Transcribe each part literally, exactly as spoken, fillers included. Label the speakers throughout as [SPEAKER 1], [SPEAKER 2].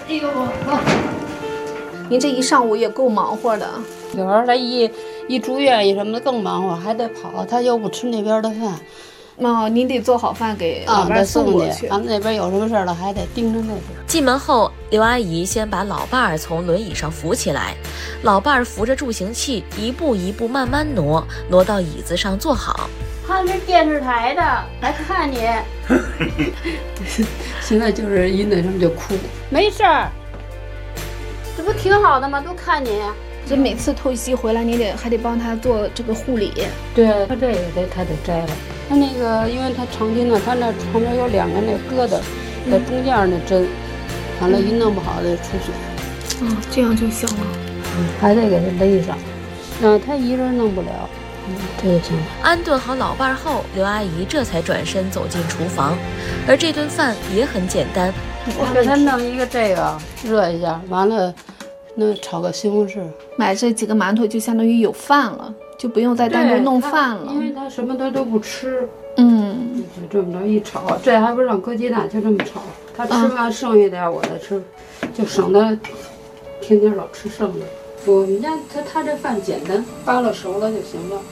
[SPEAKER 1] 哎呦，好。您这一上午也够忙活的。
[SPEAKER 2] 有时候他一一住院一什么的更忙活，还得跑，他又不吃那边的饭。
[SPEAKER 1] 哦，您得做好饭给老伴送过去。
[SPEAKER 2] 啊，咱们那边有什么事了，还得盯着那边。
[SPEAKER 3] 进门后，刘阿姨先把老伴儿从轮椅上扶起来，老伴儿扶着助行器，一步一步慢慢挪，挪到椅子上坐好。
[SPEAKER 2] 看这电视台的，还看你。现在就是一那什么就哭，没事儿，这不挺好的吗？都看你。
[SPEAKER 1] 这每次透析回来，你得还得帮他做这个护理。
[SPEAKER 2] 对，他这个得他得摘了。他那个，因为他长期呢，他那旁边有两个那疙瘩，在中间那针，完了，一弄不好得出血。
[SPEAKER 1] 哦，这样就行了。
[SPEAKER 2] 嗯，还得给他勒上。嗯，他一人弄不了。嗯，这就行了。
[SPEAKER 3] 安顿好老伴后，刘阿姨这才转身走进厨房，而这顿饭也很简单。
[SPEAKER 2] 我给他弄一个这个，热一下，完了。那炒个西红柿，
[SPEAKER 1] 买这几个馒头就相当于有饭了，就不用再单独弄饭了。
[SPEAKER 2] 因为他什么他都不吃，
[SPEAKER 1] 嗯，
[SPEAKER 2] 就这么着一炒，这还不让搁鸡蛋，就这么炒。他吃完剩下点我再吃，就省得天天老吃剩的。我们家他他这饭简单，扒拉熟了就行了。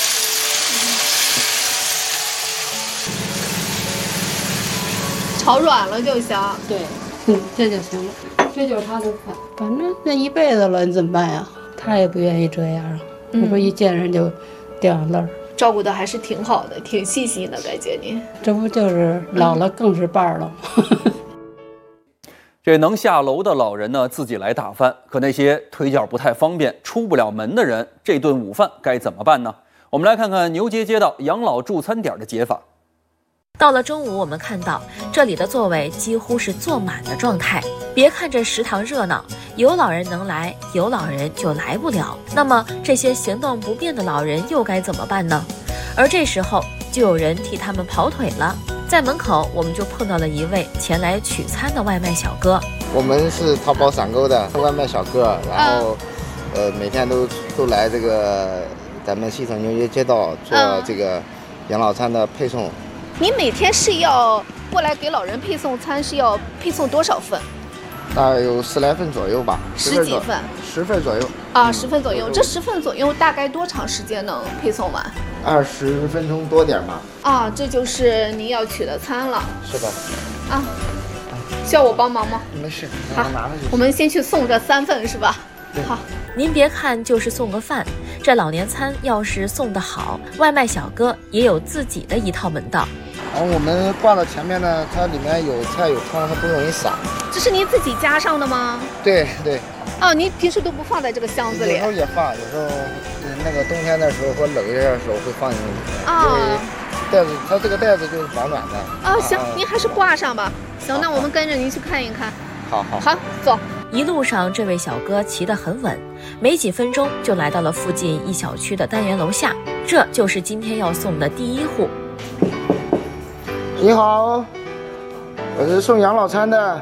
[SPEAKER 1] 炒软了就行。
[SPEAKER 2] 对，嗯，这就行了。这就是他的饭，反正那一辈子了，你怎么办呀？他也不愿意这样啊，这、嗯、不一见人就掉眼泪儿，
[SPEAKER 1] 照顾的还是挺好的，挺细心的，感觉你。
[SPEAKER 2] 这不就是老了更是伴儿了吗？
[SPEAKER 4] 这能下楼的老人呢，自己来打饭；可那些腿脚不太方便、出不了门的人，这顿午饭该怎么办呢？我们来看看牛街街道养老助餐点的解法。
[SPEAKER 3] 到了中午，我们看到这里的座位几乎是坐满的状态。别看这食堂热闹，有老人能来，有老人就来不了。那么这些行动不便的老人又该怎么办呢？而这时候就有人替他们跑腿了。在门口，我们就碰到了一位前来取餐的外卖小哥。
[SPEAKER 5] 我们是淘宝闪购的外卖小哥，然后，呃，每天都都来这个咱们西城牛街街道做这个养老餐的配送。
[SPEAKER 1] 你每天是要过来给老人配送餐，是要配送多少份？
[SPEAKER 5] 大概有十来份左右吧。
[SPEAKER 1] 十几份？
[SPEAKER 5] 十份左右。
[SPEAKER 1] 啊，十份左右。这十份左右大概多长时间能配送完？
[SPEAKER 5] 二十分钟多点吧。
[SPEAKER 1] 啊，这就是您要取的餐了。
[SPEAKER 5] 是的。
[SPEAKER 1] 啊，需要我帮忙吗？
[SPEAKER 5] 没事。
[SPEAKER 1] 好，我们先去送这三份是吧？好。
[SPEAKER 3] 您别看就是送个饭，这老年餐要是送得好，外卖小哥也有自己的一套门道。
[SPEAKER 5] 然后我们挂到前面呢，它里面有菜有汤，它不容易洒。
[SPEAKER 1] 这是您自己加上的吗？
[SPEAKER 5] 对对。
[SPEAKER 1] 哦，您平时都不放在这个箱子里？
[SPEAKER 5] 有时候也放，有时候那个冬天的时候或冷一点的时候会放进去。啊。因为袋子，它这个袋子就是保暖的。
[SPEAKER 1] 哦，行，啊、您还是挂上吧。行，那我们跟着您去看一看。
[SPEAKER 5] 好好
[SPEAKER 1] 好，走。
[SPEAKER 3] 一路上，这位小哥骑得很稳，没几分钟就来到了附近一小区的单元楼下。这就是今天要送的第一户。
[SPEAKER 5] 你好，我是送养老餐的。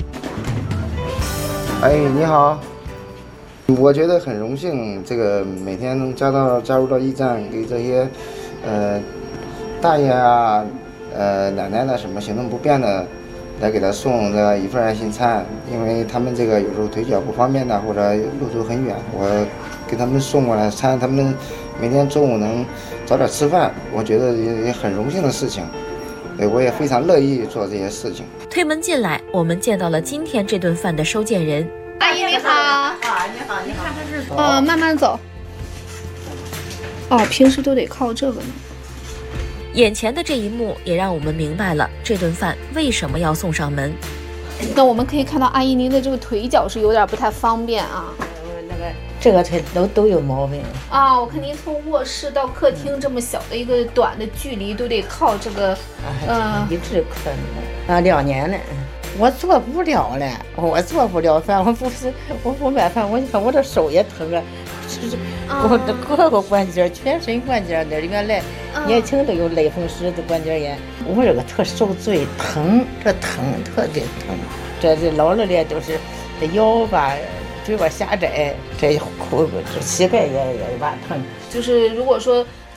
[SPEAKER 5] 哎，你好，我觉得很荣幸，这个每天能加到加入到驿站，给这些呃大爷啊、呃奶奶呢什么行动不便的。来给他送这一份爱心餐，因为他们这个有时候腿脚不方便的，或者路途很远，我给他们送过来餐，他们每天中午能早点吃饭，我觉得也也很荣幸的事情。对，我也非常乐意做这些事情。
[SPEAKER 3] 推门进来，我们见到了今天这顿饭的收件人。
[SPEAKER 1] 阿姨你好。
[SPEAKER 6] 啊，你好，你看这是
[SPEAKER 1] 哦，慢慢走。哦，平时都得靠这个呢。
[SPEAKER 3] 眼前的这一幕也让我们明白了这顿饭为什么要送上门。
[SPEAKER 1] 那我们可以看到阿姨您的这个腿脚是有点不太方便啊。
[SPEAKER 6] 那个这个腿都都有毛病
[SPEAKER 1] 啊。我看您从卧室到客厅这么小的一个短的距离都得靠这个，
[SPEAKER 6] 呃，一直靠着啊，两年了。我做不了了，我做不了饭，我不是我不买饭，我看我这手也疼啊。就是我的各个关节、全身关节那原来年轻都有类风湿的关节炎，我这个特受罪，疼，这疼特别疼。这这老了的都是这腰吧，嘴巴狭窄，这裤这膝盖也也吧疼。
[SPEAKER 1] 就是如果说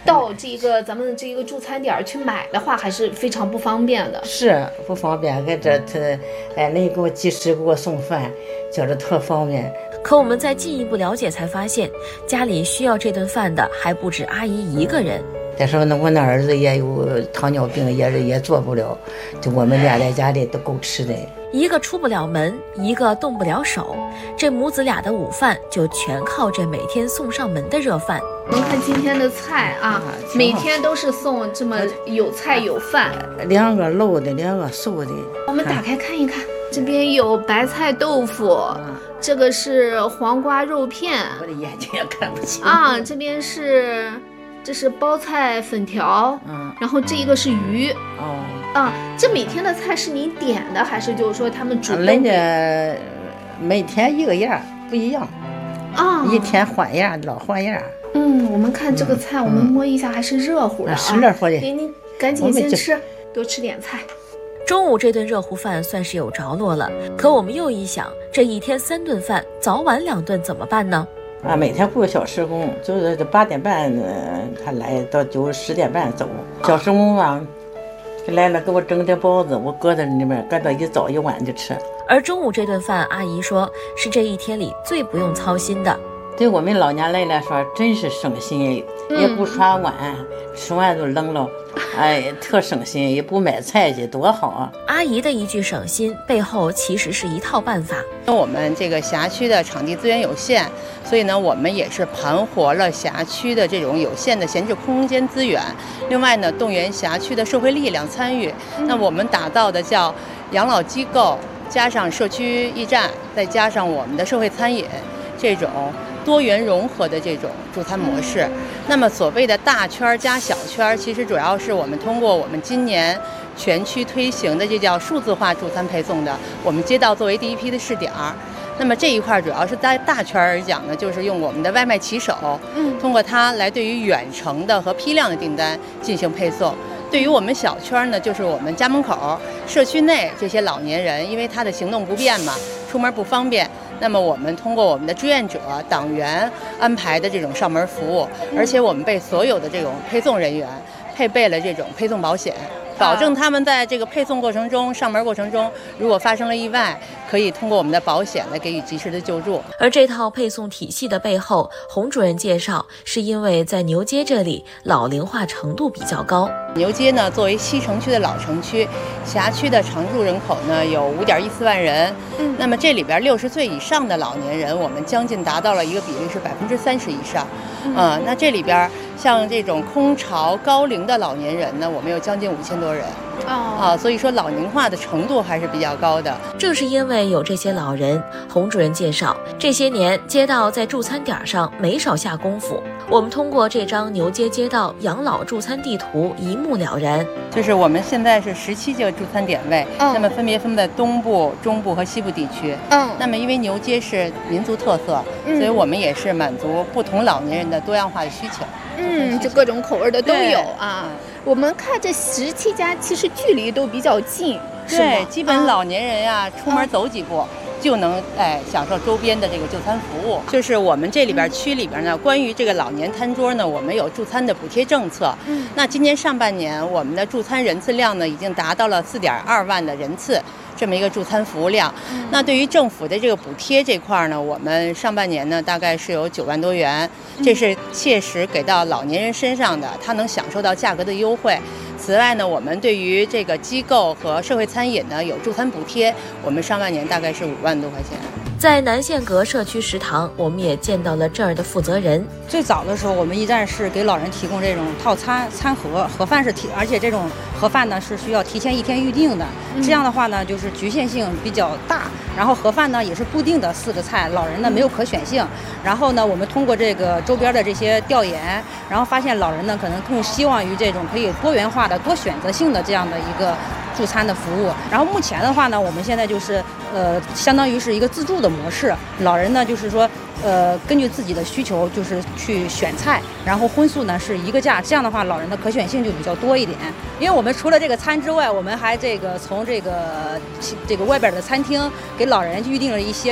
[SPEAKER 1] 到这个咱们这个助餐点去买的话，还是非常不方便的。
[SPEAKER 6] 是不方便，搁这他哎，那给我及时给我送饭，觉着特方便。
[SPEAKER 3] 可我们再进一步了解才发现，家里需要这顿饭的还不止阿姨一个人。
[SPEAKER 6] 再说那我那儿子也有糖尿病，也也做不了，就我们俩在家里都够吃的。
[SPEAKER 3] 一个出不了门，一个动不了手，这母子俩的午饭就全靠这每天送上门的热饭。
[SPEAKER 1] 我们看今天的菜啊，啊每天都是送这么有菜有饭，
[SPEAKER 6] 两个漏的，两个熟的。
[SPEAKER 1] 我们打开看一看，这边有白菜豆腐，啊、这个是黄瓜肉片，
[SPEAKER 6] 我的眼睛也看不清
[SPEAKER 1] 啊。这边是，这是包菜粉条，嗯，然后这一个是鱼，哦。啊，这每天的菜是您点的，还是就是说他们主动？
[SPEAKER 6] 人家每天一个样不一样，啊，一天换样，老换样。
[SPEAKER 1] 嗯，我们看这个菜，嗯、我们摸一下，还是热乎的啊，
[SPEAKER 6] 是热乎的。
[SPEAKER 1] 您您赶紧先吃，多吃点菜。
[SPEAKER 3] 中午这顿热乎饭算是有着落了，可我们又一想，这一天三顿饭，早晚两顿怎么办呢？
[SPEAKER 6] 啊，每天雇小时工，就是八点半呃他来，到九十点半走。小时工啊。来了，给我蒸点包子，我搁在里面，搁到一早一晚就吃。
[SPEAKER 3] 而中午这顿饭，阿姨说是这一天里最不用操心的。
[SPEAKER 6] 对我们老年人来说，真是省心，嗯、也不刷碗，吃完就扔了，哎，特省心，也不买菜去，多好啊！
[SPEAKER 3] 阿姨的一句省心，背后其实是一套办法。
[SPEAKER 7] 我们这个辖区的场地资源有限，所以呢，我们也是盘活了辖区的这种有限的闲置空间资源。另外呢，动员辖区的社会力量参与。那我们打造的叫养老机构，加上社区驿站，再加上我们的社会餐饮，这种多元融合的这种助餐模式。那么所谓的大圈加小圈，其实主要是我们通过我们今年全区推行的这叫数字化助餐配送的，我们街道作为第一批的试点儿。那么这一块主要是在大圈而讲呢，就是用我们的外卖骑手，嗯，通过它来对于远程的和批量的订单进行配送。对于我们小圈呢，就是我们家门口、社区内这些老年人，因为他的行动不便嘛，出门不方便。那么我们通过我们的志愿者、党员安排的这种上门服务，而且我们被所有的这种配送人员配备了这种配送保险，保证他们在这个配送过程中、上门过程中，如果发生了意外，可以通过我们的保险来给予及时的救助。
[SPEAKER 3] 而这套配送体系的背后，洪主任介绍，是因为在牛街这里老龄化程度比较高。
[SPEAKER 7] 牛街呢，作为西城区的老城区，辖区的常住人口呢有五点一四万人。嗯，那么这里边六十岁以上的老年人，我们将近达到了一个比例是百分之三十以上。嗯、呃，那这里边像这种空巢高龄的老年人呢，我们有将近五千多人。哦，啊，所以说老龄化的程度还是比较高的。
[SPEAKER 3] 正是因为有这些老人，洪主任介绍，这些年街道在助餐点上没少下功夫。我们通过这张牛街街道养老助餐地图一目了然。
[SPEAKER 7] 就是我们现在是十七个助餐点位，嗯、那么分别分在东部、中部和西部地区。嗯，那么因为牛街是民族特色，嗯、所以我们也是满足不同老年人的多样化的需求。
[SPEAKER 1] 嗯，就各种口味的都有啊。我们看这十七家，其实距离都比较近，
[SPEAKER 7] 对，基本老年人呀、啊，出门走几步。就能哎享受周边的这个就餐服务。就是我们这里边区里边呢，关于这个老年餐桌呢，我们有助餐的补贴政策。嗯，那今年上半年我们的助餐人次量呢，已经达到了四点二万的人次，这么一个助餐服务量。嗯、那对于政府的这个补贴这块呢，我们上半年呢大概是有九万多元，这是切实给到老年人身上的，他能享受到价格的优惠。此外呢，我们对于这个机构和社会餐饮呢有助餐补贴，我们上半年大概是五万多块钱。
[SPEAKER 3] 在南线阁社区食堂，我们也见到了这儿的负责人。
[SPEAKER 8] 最早的时候，我们驿站是给老人提供这种套餐餐盒，盒饭是提，而且这种盒饭呢是需要提前一天预定的。嗯、这样的话呢，就是局限性比较大。然后盒饭呢也是固定的四个菜，老人呢没有可选性。然后呢，我们通过这个周边的这些调研，然后发现老人呢可能更希望于这种可以多元化的、多选择性的这样的一个助餐的服务。然后目前的话呢，我们现在就是呃，相当于是一个自助的模式，老人呢就是说呃，根据自己的需求就是去选菜，然后荤素呢是一个价，这样的话老人的可选性就比较多一点。因为我们除了这个餐之外，我们还这个从这个这个外边的餐厅给老人预定了一些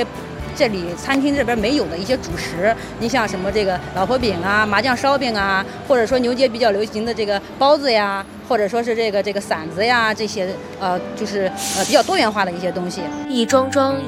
[SPEAKER 8] 这里餐厅这边没有的一些主食。你像什么这个老婆饼啊、麻酱烧饼啊，或者说牛街比较流行的这个包子呀，或者说是这个这个馓子呀，这些呃就是呃比较多元化的一些东西。
[SPEAKER 3] 一桩桩